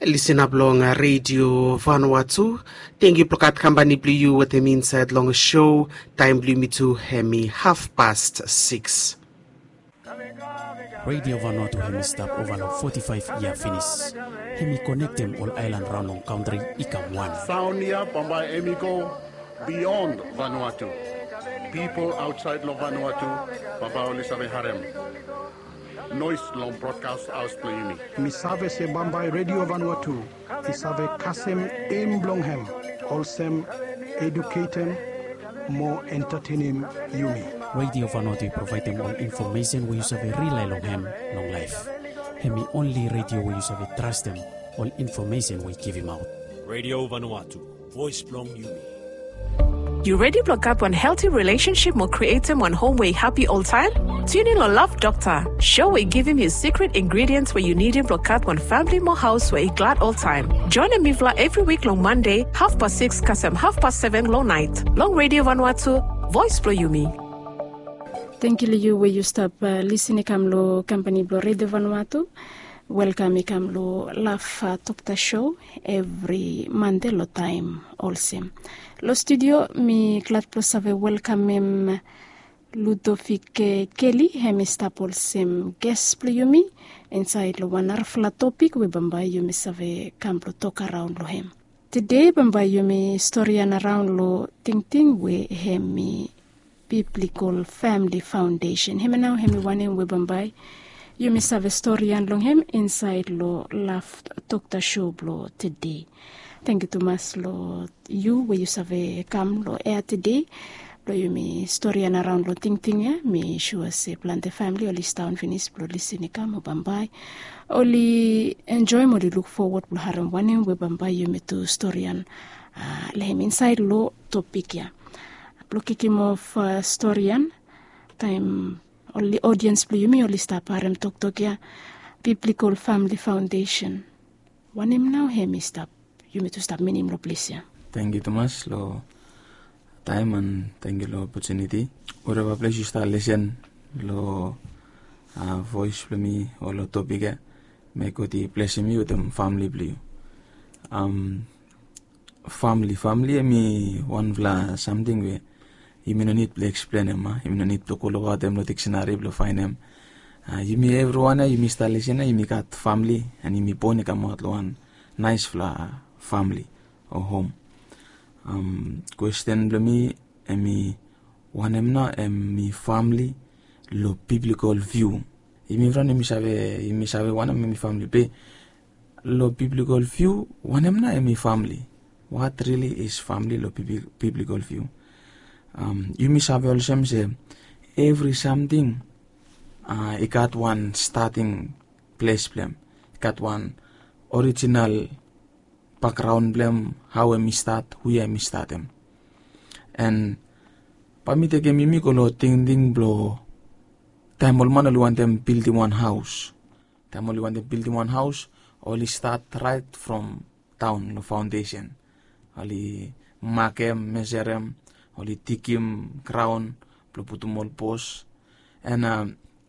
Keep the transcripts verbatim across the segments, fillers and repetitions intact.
Listen up long Radio Vanuatu. Thank you plakat kambani bliu with him inside long show. Time bliu me to hemi half past six. Radio Vanuatu hemi stop over long forty-five year finish. Hemi connect them all island round long country ikam one. Saunia Pambai Emiko beyond Vanuatu. People outside of Vanuatu, Papa Olisabe Harem. Noise long broadcast house playing. Misave se Bambai Radio Vanuatu. Isave Kasem Aim Blonghem. Olsem educating, more entertaining Yumi. Radio Vanuatu provide them all information we use of a relay long hem, long life. Hemi only radio we use of a trust them, all information we give him out. Radio Vanuatu, voice blong Yumi. You ready to block up one healthy relationship more create him one home way happy all time? Tune in on Love Doctor. Show we give him his secret ingredients where you need him block up one family more house where he glad all time. Join him Mivla every week long Monday, half past six, kasem half past seven long night. Long Radio Vanuatu, voice blow Yumi. Thank you you where you stop uh, listening kamlo company blow Radio Vanuatu. Welcome kamlo Love Doctor show every Monday lo time also. Lo studio mi glad plus have welcome him Ludovic Kelly hemi stapol sem guest pluyumi inside lo one arfla topic we bamba yumi save kamlo talk around lo hem. Today bamba yumi story and around lo ting ting we hemi biblical family foundation. Hemi now hemi one we bamba yumi save story and long hem inside lo Love Doctor show lo today. Thank you Thomas lo you where you save come lo air today. Lo you me story and around lo ting ting ya me sure say plant family only town finish lo listen come bambai. Only enjoy mo look forward lo haram one we bambai you me to story and uh, lehem inside lo topic ya. Lo kikim of uh, story and time only audience lo you me only start haram talk talk ya Biblical Family Foundation. One him now hemi stop. You need to stop minim lo please ya. Thank you Thomas lo time and thank you lo opportunity. Whatever place you start listen lo uh, voice for me or lo topic me ko ti place me with them family blue. Um family family me one vla something we you may not need to explain them ma you may not need to call about them lo dictionary lo find them. Uh, you may everyone you may start listen you may got family and you may pone come out lo one nice vla family or home. Um, question blami emi wanemna emi family lo biblical view. Imi vran emi save emi save wanam emi family pe lo biblical view wanemna emi family. What really is family lo biblical view? Um, you may save also say every something. Uh, it got one starting place blame. It got one original background blame how I start, who I start them. And pamite ke mimi ko lo ting ding blow time all man want them building one house. Time only want them building one house, only start right from town, the foundation. Only makem, measurem, only tikim ground, blow putum all post. And uh,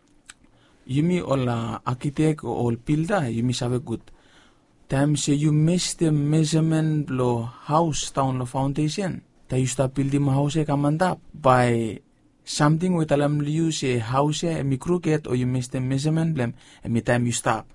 yumi all uh, architect or all builder, yumi have good. Time say you miss the measurement lo house town lo foundation. Ta you start building my house kamandap by something with alam you say house e mi crooked or you miss the measurement blem and me time you stop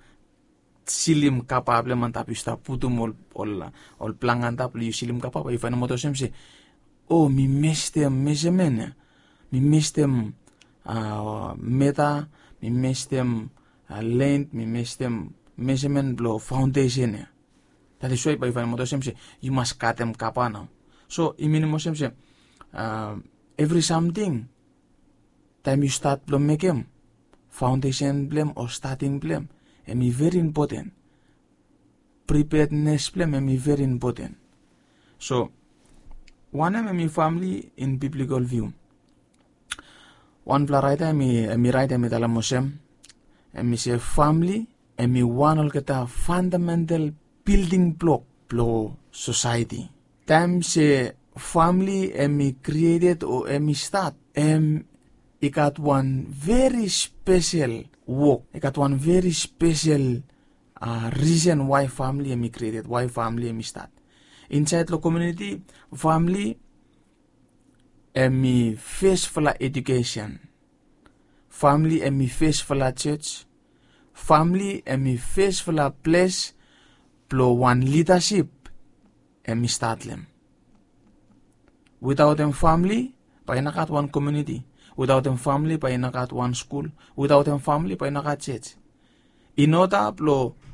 silim kapable mantap you start putum all all all plangantap you silim kapable if I motor sem say oh me miss the measurement me miss them uh, meta me miss them uh, length me miss them measurement blow foundation ya. That is why by fan motor say you must cut them kapa now. So in minimum say uh, every something time you start blow make them foundation blame or starting blame and me very important. Preparedness blame and me very important. So one of my family in biblical view. One fla right me me right me tala mosem and me say family and me one all kata fundamental building block blow society. Time say family and me created or and me start and it got one very special work. It got one very special uh, reason why family emi created, why family emi start. Inside lo community, family emi face for la education, family emi face for la church, family emi face for la place plo one leadership emi start lem. Without them family, pa inakat one community. Without them family, pa inakat one school. Without them family, pa inakat church. Inota plo